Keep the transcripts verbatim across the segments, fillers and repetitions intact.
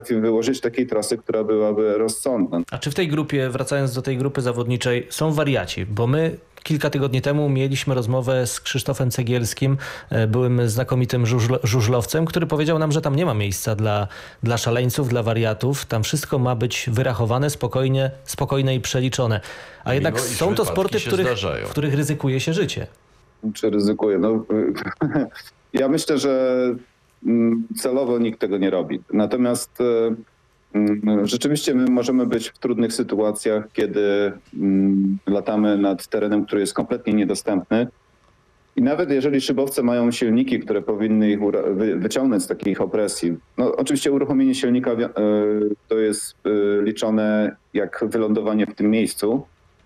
wyłożyć takiej trasy, która byłaby rozsądna. A czy w tej grupie, wracając do tej grupy zawodniczej, są wariaci? Bo my kilka tygodni temu mieliśmy rozmowę z Krzysztofem Cegielskim, byłym znakomitym żużl żużlowcem, który powiedział nam, że tam nie ma miejsca dla, dla szaleńców, dla wariatów. Tam wszystko ma być wyrachowane, spokojnie, spokojne i przeliczone. A jednak Mimo, są to sporty, w których, w których ryzykuje się życie. Czy ryzykuje? No, ja myślę, że celowo nikt tego nie robi. Natomiast rzeczywiście my możemy być w trudnych sytuacjach, kiedy latamy nad terenem, który jest kompletnie niedostępny. I nawet jeżeli szybowce mają silniki, które powinny ich wyciągnąć z takich opresji. No, oczywiście uruchomienie silnika to jest liczone jak wylądowanie w tym miejscu,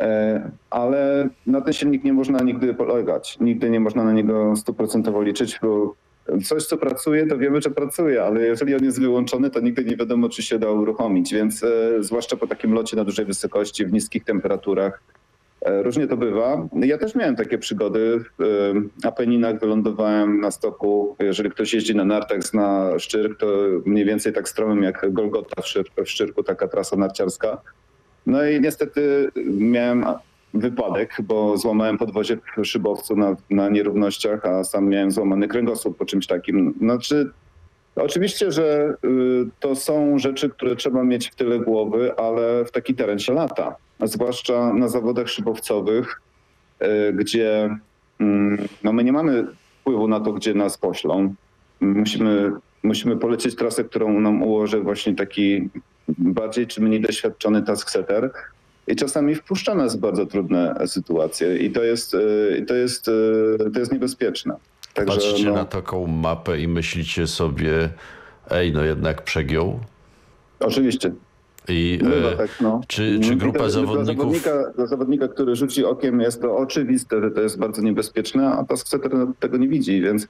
ale na ten silnik nie można nigdy polegać. Nigdy nie można na niego stuprocentowo liczyć, bo coś, co pracuje, to wiemy, że pracuje, ale jeżeli on jest wyłączony, to nigdy nie wiadomo, czy się da uruchomić. Więc e, zwłaszcza po takim locie na dużej wysokości, w niskich temperaturach, e, różnie to bywa. Ja też miałem takie przygody. W e, Apeninach wylądowałem na stoku. Jeżeli ktoś jeździ na nartach, zna Szczyrk, to mniej więcej tak stromym jak Golgota w, Szyr w Szczyrku, taka trasa narciarska. No i niestety miałem wypadek, bo złamałem podwozie w szybowcu na, na nierównościach, a sam miałem złamany kręgosłup po czymś takim. Znaczy, oczywiście, że y, to są rzeczy, które trzeba mieć w tyle głowy, ale w taki teren się lata. A zwłaszcza na zawodach szybowcowych, y, gdzie y, no my nie mamy wpływu na to, gdzie nas poślą. Musimy, musimy polecieć trasę, którą nam ułoży właśnie taki bardziej czy mniej doświadczony tasksetter. I czasami wpuszcza nas w bardzo trudne sytuacje i to jest, to jest, to jest niebezpieczne. Także, patrzycie no, na taką mapę i myślicie sobie, ej, no jednak przegiął? Oczywiście. I Bywa, e, tak, no. czy, czy grupa to, zawodników... Dla zawodnika, dla zawodnika, który rzuci okiem, jest to oczywiste, że to jest bardzo niebezpieczne, a tasksetter tego nie widzi, więc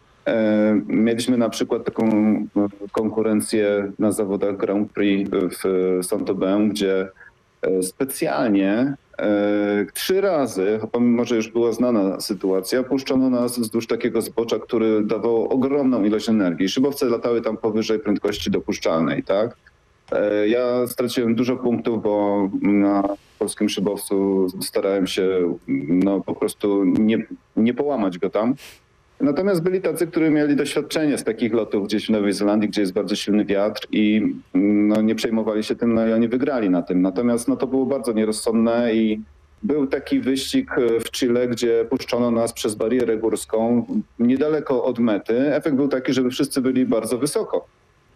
e, mieliśmy na przykład taką konkurencję na zawodach Grand Prix w Saint-Aubin, gdzie specjalnie e, trzy razy, pomimo że już była znana sytuacja, puszczono nas wzdłuż takiego zbocza, który dawał ogromną ilość energii. Szybowce latały tam powyżej prędkości dopuszczalnej, tak? E, ja straciłem dużo punktów, bo na polskim szybowcu starałem się no, po prostu nie, nie połamać go tam. Natomiast byli tacy, którzy mieli doświadczenie z takich lotów gdzieś w Nowej Zelandii, gdzie jest bardzo silny wiatr i no, nie przejmowali się tym, no i oni wygrali na tym. Natomiast no, to było bardzo nierozsądne i był taki wyścig w Chile, gdzie puszczono nas przez barierę górską niedaleko od mety. Efekt był taki, że wszyscy byli bardzo wysoko.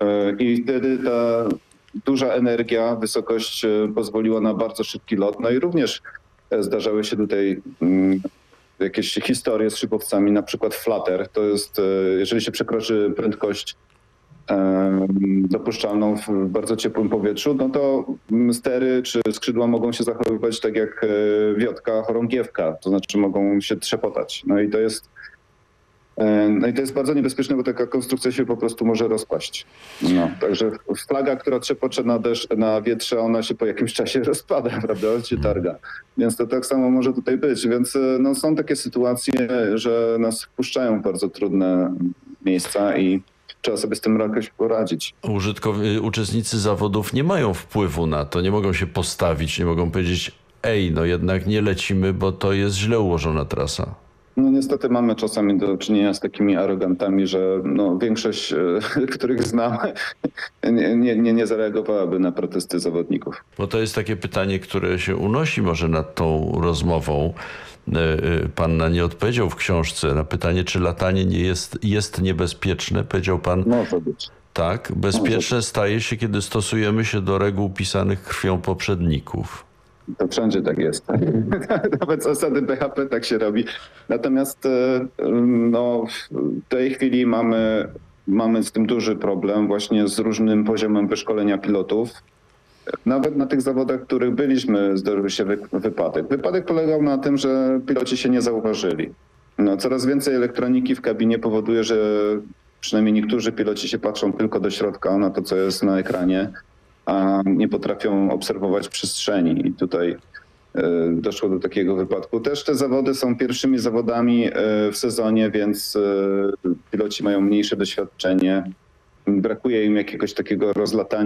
I wtedy ta duża energia, wysokość pozwoliła na bardzo szybki lot. No i również zdarzały się tutaj jakieś historie z szybowcami, na przykład flutter, to jest, jeżeli się przekroczy prędkość dopuszczalną w bardzo ciepłym powietrzu, no to stery czy skrzydła mogą się zachowywać tak jak wiotka, chorągiewka, to znaczy mogą się trzepotać. No i to jest No i to jest bardzo niebezpieczne, bo taka konstrukcja się po prostu może rozpaść. No, także flaga, która trzepocze na, deszcz, na wietrze, ona się po jakimś czasie rozpada, prawda, się targa. Więc to tak samo może tutaj być. Więc no, są takie sytuacje, że nas wpuszczają w bardzo trudne miejsca i trzeba sobie z tym jakoś poradzić. Użytkow- uczestnicy zawodów nie mają wpływu na to, nie mogą się postawić, nie mogą powiedzieć, ej, no jednak nie lecimy, bo to jest źle ułożona trasa. No niestety mamy czasami do czynienia z takimi arogantami, że no, większość, których znam, nie, nie, nie, nie zareagowałaby na protesty zawodników. Bo to jest takie pytanie, które się unosi może nad tą rozmową. Pan nie odpowiedział w książce na pytanie, czy latanie nie jest, jest niebezpieczne. Powiedział pan, Może być. Tak, bezpieczne staje się, kiedy stosujemy się do reguł pisanych krwią poprzedników. To wszędzie tak jest. Nawet zasady B H P tak się robi. Natomiast no, w tej chwili mamy, mamy z tym duży problem właśnie z różnym poziomem wyszkolenia pilotów. Nawet na tych zawodach, w których byliśmy, zdarzył się wypadek. Wypadek polegał na tym, że piloci się nie zauważyli. No, coraz więcej elektroniki w kabinie powoduje, że przynajmniej niektórzy piloci się patrzą tylko do środka, na to, co jest na ekranie, a nie potrafią obserwować przestrzeni. I tutaj y, doszło do takiego wypadku. Też te zawody są pierwszymi zawodami y, w sezonie, więc y, piloci mają mniejsze doświadczenie. brakuje im jakiegoś takiego rozlatania